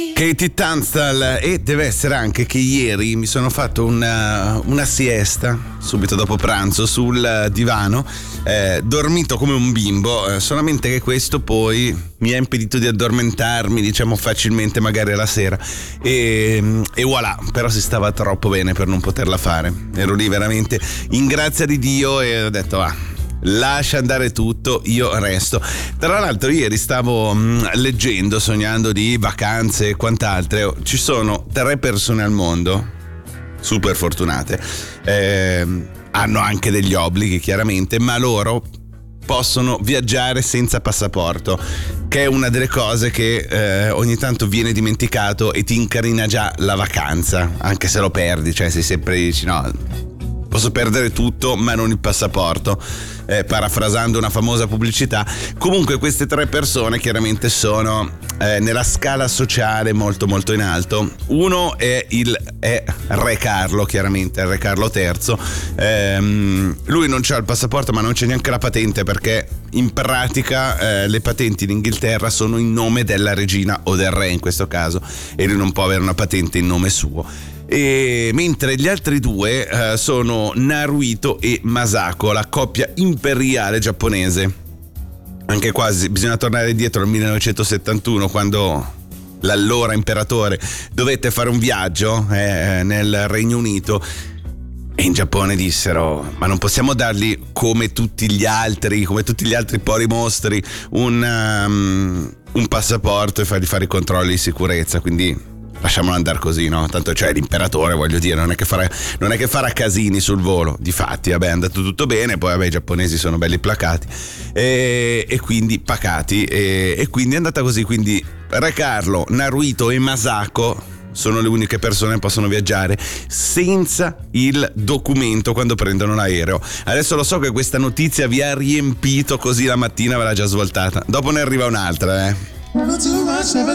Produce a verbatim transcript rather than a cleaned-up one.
Katie Tunstall, e deve essere anche che ieri mi sono fatto una, una siesta subito dopo pranzo sul divano, eh, dormito come un bimbo, eh, solamente che questo poi mi ha impedito di addormentarmi, diciamo, facilmente magari alla sera, e, e voilà, però si stava troppo bene per non poterla fare. Ero lì veramente in grazia di Dio e ho detto va, lascia andare tutto, io resto. Tra l'altro ieri stavo mh, leggendo, sognando di vacanze e quant'altro. Ci sono tre persone al mondo super fortunate, eh, hanno anche degli obblighi chiaramente, ma loro possono viaggiare senza passaporto, che è una delle cose che eh, ogni tanto viene dimenticato e ti incarina già la vacanza, anche se lo perdi, cioè sei sempre dici no, posso perdere tutto ma non il passaporto, eh, parafrasando una famosa pubblicità. Comunque queste tre persone chiaramente sono eh, nella scala sociale molto molto in alto. Uno è il è Re Carlo, chiaramente il Re Carlo terzo. ehm, lui non c'ha il passaporto ma non c'è neanche la patente, perché in pratica eh, le patenti in Inghilterra sono in nome della regina o del re in questo caso, e lui non può avere una patente in nome suo. E mentre gli altri due uh, sono Naruhito e Masako, la coppia imperiale giapponese. Anche quasi bisogna tornare dietro al millenovecentosettantuno, quando l'allora imperatore dovette fare un viaggio eh, nel Regno Unito, e in Giappone dissero ma non possiamo dargli come tutti gli altri come tutti gli altri poli mostri un, um, un passaporto e fargli fare i controlli di sicurezza, quindi lasciamolo andare così, no? Tanto c'è l'imperatore, voglio dire, non è che farà, non è che farà casini sul volo. Difatti, vabbè, è andato tutto bene, poi vabbè, i giapponesi sono belli placati e, e quindi pacati, e, e quindi è andata così. Quindi Re Carlo, Naruhito e Masako sono le uniche persone che possono viaggiare senza il documento quando prendono l'aereo. Adesso lo so che questa notizia vi ha riempito così la mattina, ve l'ha già svoltata. Dopo ne arriva un'altra, eh.